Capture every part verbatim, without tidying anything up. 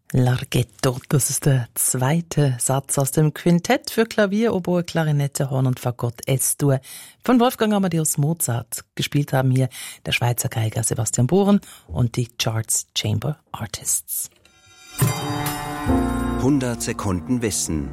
Larghetto, das ist der zweite Satz aus dem Quintett für Klavier, Oboe, Klarinette, Horn und Fagott S-Dur von Wolfgang Amadeus Mozart. Gespielt haben hier der Schweizer Geiger Sebastian Bohren und die Charts Chamber Artists. hundert Sekunden Wissen.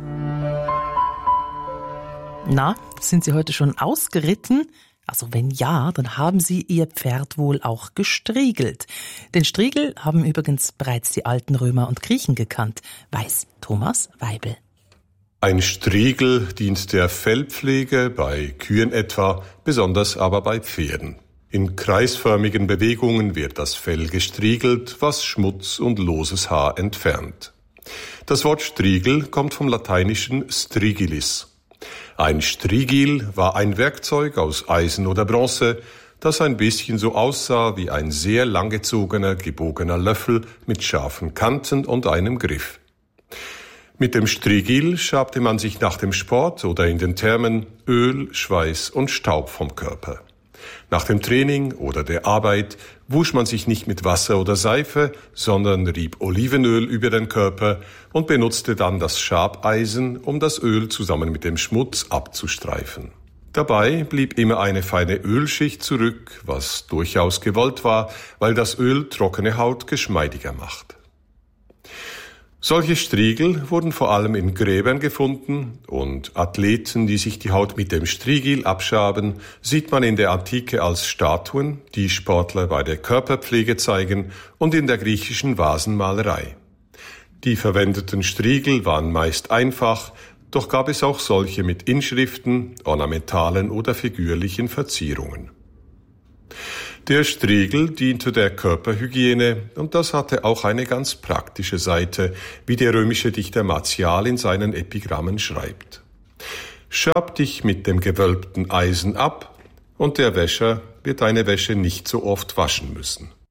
Na, sind Sie heute schon ausgeritten? Also wenn ja, dann haben Sie Ihr Pferd wohl auch gestriegelt. Den Striegel haben übrigens bereits die alten Römer und Griechen gekannt, weiß Thomas Weibel. Ein Striegel dient der Fellpflege, bei Kühen etwa, besonders aber bei Pferden. In kreisförmigen Bewegungen wird das Fell gestriegelt, was Schmutz und loses Haar entfernt. Das Wort Striegel kommt vom lateinischen strigilis. Ein Strigil war ein Werkzeug aus Eisen oder Bronze, das ein bisschen so aussah wie ein sehr langgezogener, gebogener Löffel mit scharfen Kanten und einem Griff. Mit dem Strigil schabte man sich nach dem Sport oder in den Thermen Öl, Schweiß und Staub vom Körper. Nach dem Training oder der Arbeit wusch man sich nicht mit Wasser oder Seife, sondern rieb Olivenöl über den Körper und benutzte dann das Schabeisen, um das Öl zusammen mit dem Schmutz abzustreifen. Dabei blieb immer eine feine Ölschicht zurück, was durchaus gewollt war, weil das Öl trockene Haut geschmeidiger macht. Solche Striegel wurden vor allem in Gräbern gefunden und Athleten, die sich die Haut mit dem Strigil abschaben, sieht man in der Antike als Statuen, die Sportler bei der Körperpflege zeigen und in der griechischen Vasenmalerei. Die verwendeten Striegel waren meist einfach, doch gab es auch solche mit Inschriften, ornamentalen oder figürlichen Verzierungen. Der Striegel diente der Körperhygiene und das hatte auch eine ganz praktische Seite, wie der römische Dichter Martial in seinen Epigrammen schreibt. Schab dich mit dem gewölbten Eisen ab und der Wäscher wird deine Wäsche nicht so oft waschen müssen.